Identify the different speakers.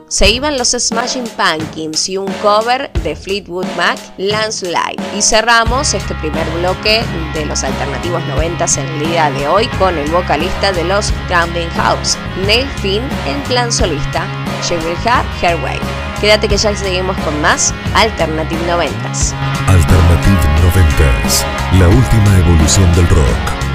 Speaker 1: se iban los Smashing Pumpkins y un cover de Fleetwood Mac, Landslide. Y cerramos este primer bloque de los alternativos 90s en el día de hoy con el vocalista de los Gambling House, Neil Finn, en plan solista, She Will Have Her Way. Quédate que ya seguimos con más Alternative 90s.
Speaker 2: Alternative 90s, la última evolución del rock.